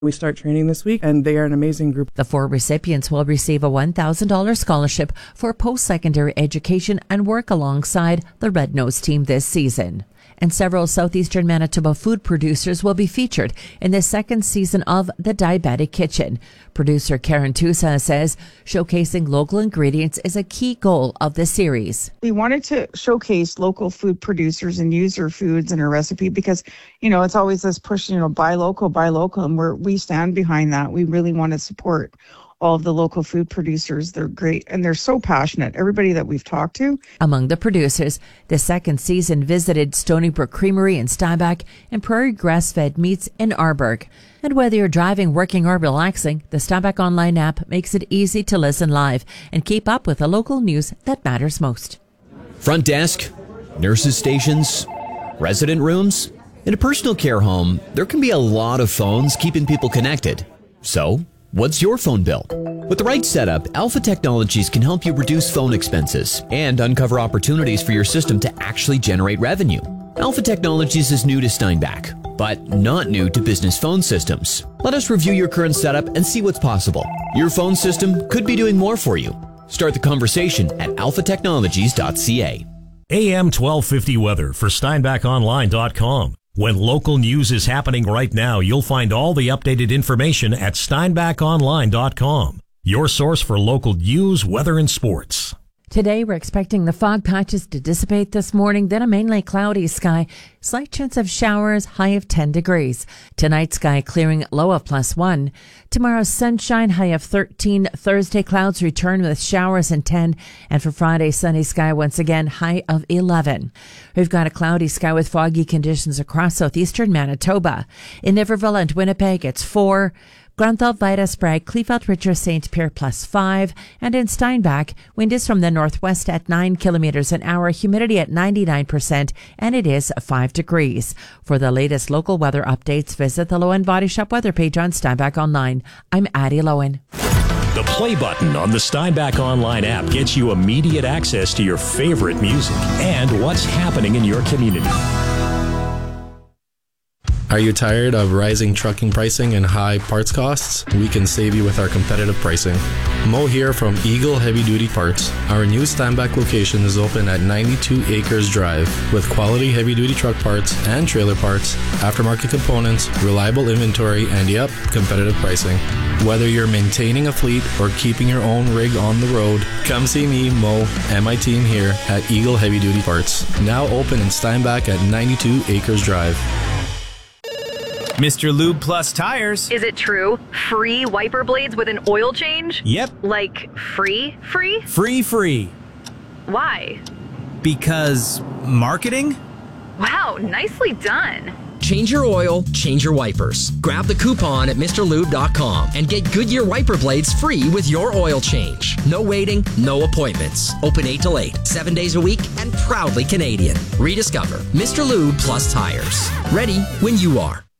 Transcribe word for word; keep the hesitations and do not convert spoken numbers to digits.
We start training this week, and they are an amazing group. The four recipients will receive a one thousand dollars scholarship for post-secondary education and work alongside the Red Nose team this season. And several southeastern Manitoba food producers will be featured in the second season of The Diabetic Kitchen. Producer Karen Tusa says showcasing local ingredients is a key goal of the series. We wanted to showcase local food producers and use their foods in our recipe because, you know, it's always this push, you know, buy local, buy local, and we're, we stand behind that. We really want to support all of the local food producers. They're great, and they're so passionate, everybody that we've talked to. Among the producers, the second season visited Stony Brook Creamery in Steinbach and Prairie Grass-Fed Meats in Arborg. And whether you're driving, working, or relaxing, the Steinbach Online app makes it easy to listen live and keep up with the local news that matters most. Front desk, nurses' stations, resident rooms. In a personal care home, there can be a lot of phones keeping people connected. So, what's your phone bill? With the right setup, Alpha Technologies can help you reduce phone expenses and uncover opportunities for your system to actually generate revenue. Alpha Technologies is new to Steinbach, but not new to business phone systems. Let us review your current setup and see what's possible. Your phone system could be doing more for you. Start the conversation at alpha technologies dot c a. A M twelve fifty weather for Steinbach Online dot com. When local news is happening right now, you'll find all the updated information at Steinbach Online dot com, your source for local news, weather, and sports. Today, we're expecting the fog patches to dissipate this morning, then a mainly cloudy sky. Slight chance of showers, high of ten degrees. Tonight, sky clearing, low of plus one. Tomorrow, sunshine, high of thirteen. Thursday, clouds return with showers and ten. And for Friday, sunny sky once again, high of eleven. We've got a cloudy sky with foggy conditions across southeastern Manitoba. In Niverville and Winnipeg, it's four. Granthal, Vida, Sprague, Kleefeld, Richard, Saint Pierre plus five. And in Steinbach, wind is from the northwest at nine kilometers an hour, humidity at ninety-nine percent, and it is five degrees. For the latest local weather updates, visit the Lowen Body Shop weather page on Steinbach Online. I'm Addie Lowen. The play button on the Steinbach Online app gets you immediate access to your favorite music and what's happening in your community. Are you tired of rising trucking pricing and high parts costs? We can save you with our competitive pricing. Mo here from Eagle Heavy Duty Parts. Our new Steinbach location is open at ninety-two Acres Drive with quality heavy duty truck parts and trailer parts, aftermarket components, reliable inventory, and yep, competitive pricing. Whether you're maintaining a fleet or keeping your own rig on the road, come see me, Mo, and my team here at Eagle Heavy Duty Parts. Now open in Steinbach at ninety-two Acres Drive. Mister Lube Plus Tires. Is it true? Free wiper blades with an oil change? Yep. Like free, free? Free, free. Why? Because marketing? Wow, nicely done. Change your oil, change your wipers. Grab the coupon at Mr Lube dot com and get Goodyear wiper blades free with your oil change. No waiting, no appointments. Open eight till eight, seven days a week, and proudly Canadian. Rediscover Mister Lube Plus Tires. Ready when you are.